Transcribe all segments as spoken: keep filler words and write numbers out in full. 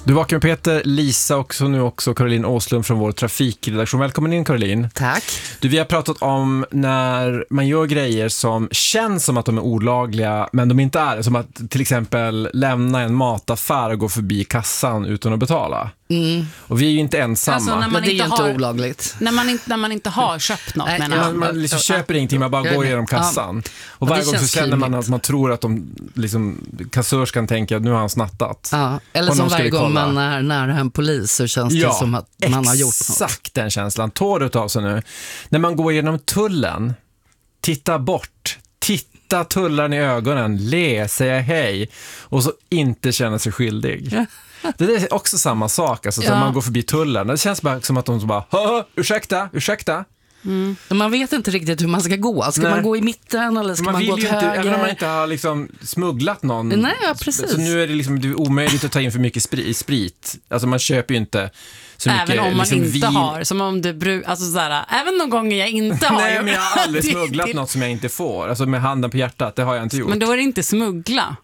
Du vaknar med Peter, Lisa och nu också Caroline Åslund från vår trafikredaktion. Välkommen in, Caroline. Tack. Du, vi har pratat om när man gör grejer som känns som att de är olagliga men de inte är. Som att till exempel lämna en mataffär och gå förbi kassan utan att betala. Mm. Och vi är ju inte ensamma. Alltså, när man men det är ju inte inte har, olagligt. När man, inte, när man inte har köpt något. Nej, Men ja, Man, man liksom köper ingenting, man bara går igenom kassan. Och varje det gång så känns känner man kymigt. att man tror att de, liksom, kassörskan tänker att nu har han snattat. Ja, eller Och som någon ska varje vi gång kolla. man är nära en polis så känns det som att man har gjort något. Exakt den känslan. Tåret av sig nu. När man går igenom tullen, titta bort, titta tullaren i ögonen, le, säga hej och så inte känna sig skyldig. Det är också samma sak, alltså, Ja. när man går förbi tullen. Det känns bara som att de så bara, hö, ursäkta, ursäkta. Mm. Man vet inte riktigt hur man ska gå. Ska Nej. man gå i mitten eller ska Man man, vill gå åt ju inte, höger? även om man inte har liksom smugglat någon. Nej, ja, precis. Så nu är det liksom det är omöjligt att ta in för mycket sprit. sprit. Alltså man köper ju inte så mycket. Även om man liksom inte vin. har, som om du brukar, alltså såhär, även de gånger jag inte har. Nej, men jag har aldrig Det- smugglat det- något som jag inte får. Alltså med handen på hjärtat, det har jag inte gjort. Men då är det inte smuggla.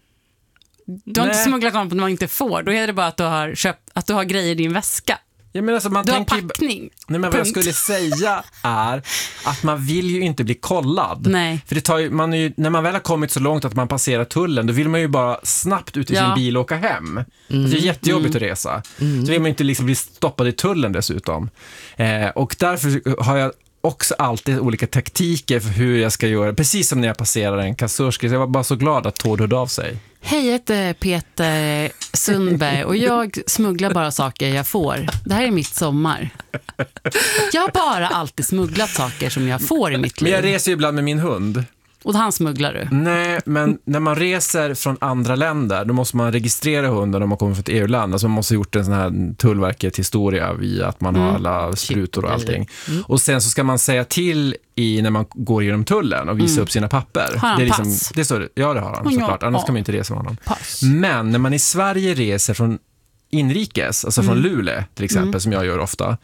Du har Nej. inte smugglat något man inte får. Då är det bara att du har köpt, att du har grejer i din väska. Ja, men alltså man Du har tänker ju- packning. Nej, men vad jag Punkt. skulle säga är att man vill ju inte bli kollad. Nej. För det tar ju, man är ju, när man väl har kommit så långt att man passerar tullen, då vill man ju bara snabbt ut i Ja. sin bil och åka hem. Mm. Det är jättejobbigt att resa. Mm. Så vill man inte liksom bli stoppad i tullen dessutom. Eh, och därför har jag också alltid olika taktiker för hur jag ska göra. Precis som när jag passerar en kassörska. Så jag var bara så glad att Tord hörde av sig. Hej, jag heter Peter Sundberg och jag smugglar bara saker jag får. Det här är mitt sommar. Jag har bara alltid smugglat saker som jag får i mitt Men liv. jag reser ju ibland med min hund. Och han smugglar du. Nej, men när man reser från andra länder, då måste man registrera hunden om man kommer från ett E U-land. Alltså man måste ha gjort en sån här Tullverket-historia via att man har alla sprutor och allting. Mm. Och sen så ska man säga till i när man går genom tullen och visa mm. upp sina papper. Har han det är liksom, pass? det är så, ja, det har han, Ja, såklart. Annars ja. kan man inte resa med honom. Pass. Men när man i Sverige reser från inrikes, alltså från mm. Luleå till exempel, mm. som jag gör ofta,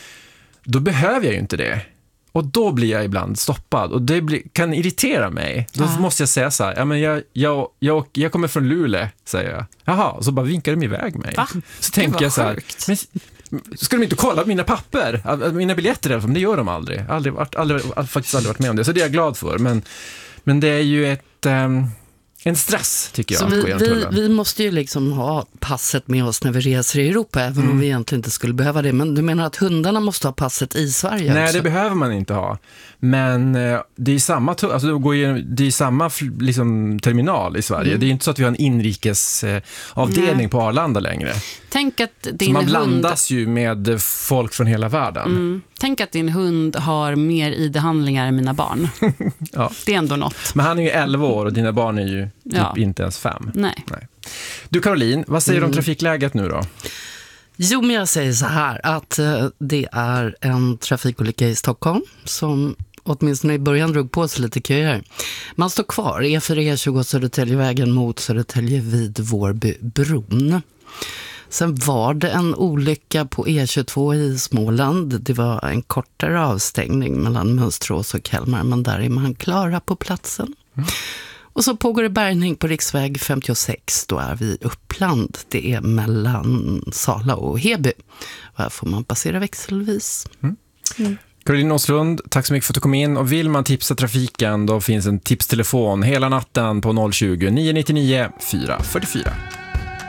då behöver jag ju inte det. Och då blir jag ibland stoppad. Och det blir, kan irritera mig. Då ja. måste jag säga så här, ja, men jag, jag, jag, jag kommer från Luleå, säger jag. Jaha, och så bara vinkar de iväg mig. Va? Så tänker jag så här, men, ska de inte kolla mina papper? Mina biljetter, men det gör de aldrig. Aldrig, aldrig, aldrig faktiskt aldrig varit med om det. Så det är jag glad för. Men, men det är ju ett... Um, en stress, tycker jag. Så att vi, gå vi, vi måste ju liksom ha passet med oss när vi reser i Europa, även mm. om vi egentligen inte skulle behöva det. Men du menar att hundarna måste ha passet i Sverige? Nej, också? Det behöver man inte ha. Men eh, det är samma, alltså det går ju, det är samma liksom, terminal i Sverige. Mm. Det är inte så att vi har en inrikes eh, avdelning på Arlanda längre. Tänk att din så man hund... blandas ju med folk från hela världen. Mm. Tänk att din hund har mer I D-handlingar än mina barn. Ja. Det är ändå något. Men han är ju elva år och dina barn är ju typ ja. inte ens fem. Nej. Nej. Du Caroline, vad säger du mm. om trafikläget nu då? Jo, men jag säger så här att uh, det är en trafikolycka i Stockholm som åtminstone i början drog på sig lite köer. Man står kvar, E fyra E tjugo Södertäljevägen mot Södertälje vid Vårbybron. Sen var det en olycka på E tjugotvå i Småland. Det var en kortare avstängning mellan Mönsterås och Kalmar, men där är man klara på platsen. Mm. Och så pågår det bärgning på riksväg femtiosex. Då är vi i Uppland. Det är mellan Sala och Heby. Och här får man passera växelvis. Mm. Mm. Caroline Åslund, tack så mycket för att du kom in. Och vill man tipsa trafiken, då finns en tipstelefon hela natten på noll tjugo, nio nio nio, fyra fyra fyra.